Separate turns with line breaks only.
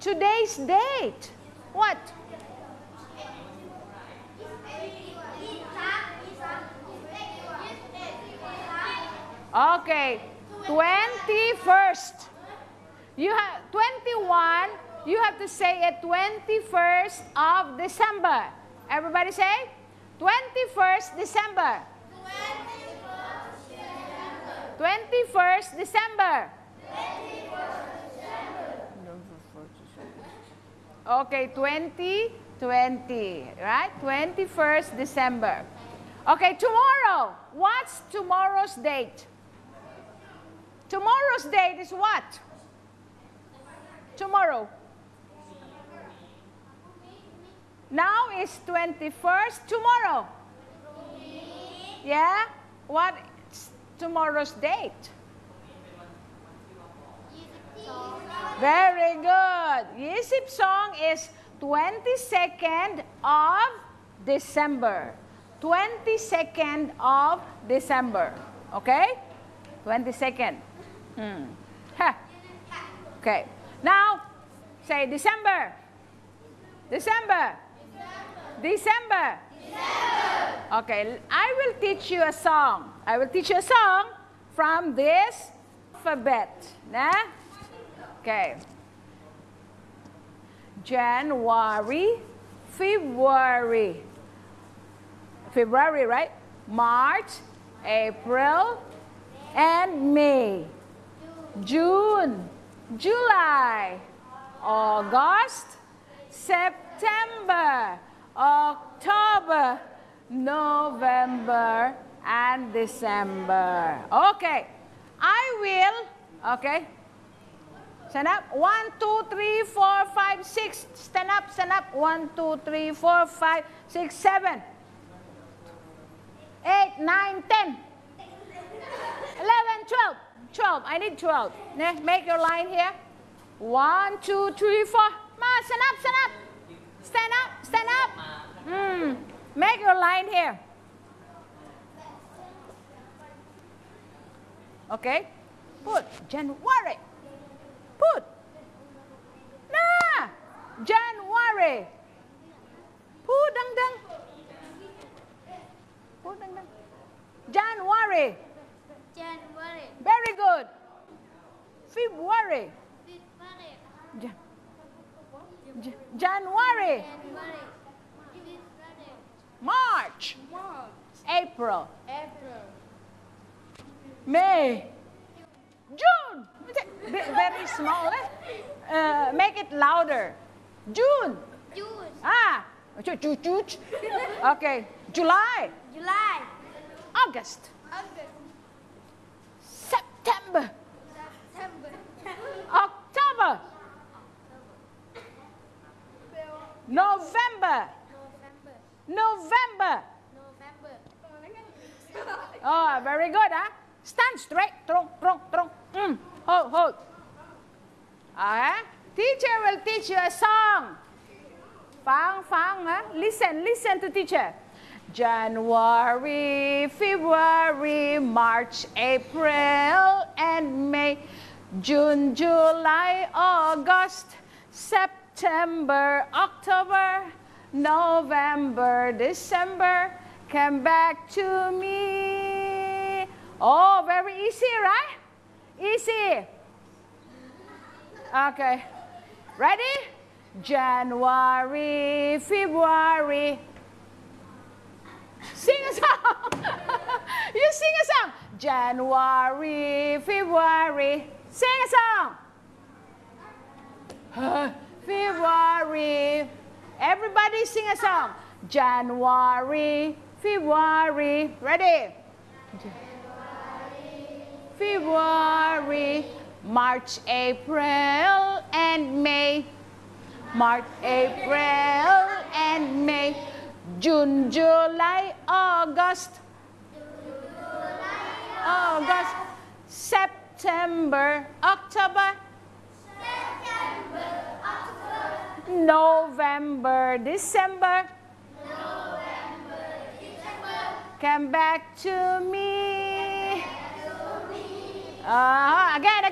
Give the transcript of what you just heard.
today's date? What? Okay, 21st. You have 21, you have to say it 21st of December. Everybody say 21st December. 21st December. Okay, 2020, right? 21st December. Okay, tomorrow. What's tomorrow's date? Tomorrow's date is what? Tomorrow. Now is 21st. Tomorrow. Yeah? What's tomorrow's date? Very good. Yisip song is 22nd of December. 22nd of December. Okay? 22nd. Okay. Now, say December. December. December. Okay, I will teach you a song. I will teach you a song from this alphabet. Nah? Okay. January, February. February, right? March, April, and May. June, July, August, September, October, November, and December. Okay. I will, okay. Stand up. 1, 2, 3, 4, 5, 6. Stand up, stand up. 1, 2, 3, 4, 5, 6, 7. 8, 9, 10. 11, 12. 12. I need 12. Make your line here. 1, 2, 3, 4. Ma, stand up, stand up. Stand up, stand up. Make your line here. Okay. Put January. Put. Nah. January. Put dang dang. Put dang dang. January.
January.
Very good. February. January. March. April. May. June. Very small. Make it louder. June. Ah. Okay. July. August. September. October. November. Oh, very good, huh? Stand straight. Trong. Hold. Teacher will teach you a song. Fang, huh? Listen to teacher. January, February, March, April, and May. June, July, August, September, October, November, December. Come back to me. Oh, very easy, right? Easy. Okay. Ready? January, February. Sing a song. You sing a song. January, February. Sing a song. February. Everybody sing a song. January, February. Ready? February, March, April, and May. March, April, and May. June, July, August. September, October. November, December. Come back to me. Again.